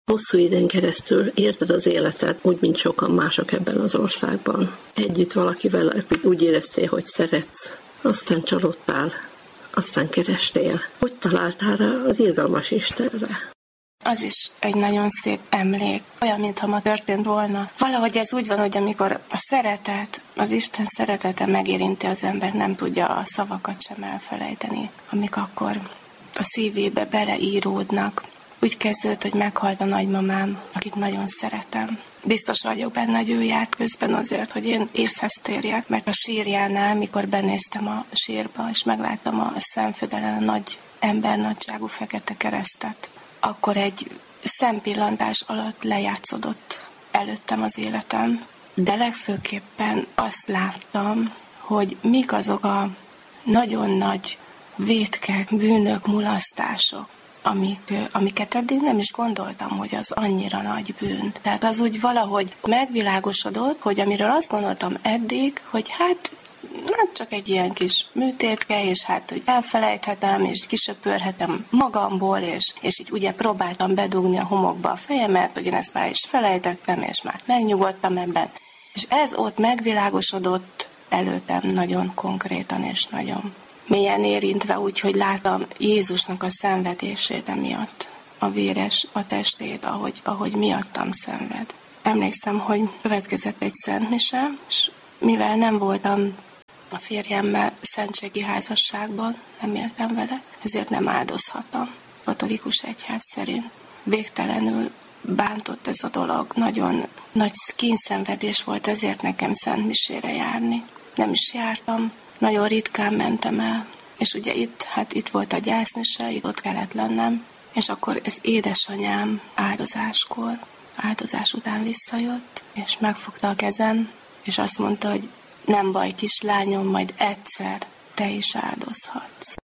Hosszú időn keresztül érted az életet, úgy, mint sokan mások ebben az országban. Együtt valakivel, akit úgy éreztél, hogy szeretsz, aztán csalódtál, aztán kerestél. Hogy találtál rá az irgalmas Istenre? Az is egy nagyon szép emlék, olyan, mintha ma történt volna. Valahogy ez úgy van, hogy amikor a szeretet, az Isten szeretete megérinti az ember, nem tudja a szavakat sem elfelejteni, amik akkor a szívébe beleíródnak. Úgy kezdődött, hogy meghalt a nagymamám, akit nagyon szeretem. Biztos vagyok benne, hogy ő járt közben azért, hogy én észhez térjek, mert a sírjánál, mikor benéztem a sírba, és megláttam a szemfödelen a nagy embernagyságú fekete keresztet, akkor egy szempillantás alatt lejátszódott előttem az életem. De legfőképpen azt láttam, hogy mik azok a nagyon nagy vétkek, bűnök, mulasztások, amiket eddig nem is gondoltam, hogy az annyira nagy bűn. Tehát az úgy valahogy megvilágosodott, hogy amiről azt gondoltam eddig, hogy hát csak egy ilyen kis műtétke, és hát hogy elfelejthetem, és kisöpörhetem magamból, és így ugye próbáltam bedugni a homokba a fejemet, hogy én ezt már is felejtettem, és már megnyugodtam ebben. És ez ott megvilágosodott előttem nagyon konkrétan, és nagyon mélyen érintve, úgyhogy láttam Jézusnak a szenvedését emiatt, a véres, a testét, ahogy miattam szenved. Emlékszem, hogy következett egy szentmise, és mivel nem voltam a férjemmel szentségi házasságban, nem éltem vele, ezért nem áldozhattam. Katolikus egyház szerint végtelenül bántott ez a dolog, nagyon nagy kínszenvedés volt, ezért nekem szentmisére járni. Nem is jártam, nagyon ritkán mentem el, és ugye itt volt a gyászmise, ott kellett lennem, és akkor ez édesanyám áldozás után visszajött, és megfogta a kezem, és azt mondta, hogy nem baj, kislányom, majd egyszer te is áldozhatsz.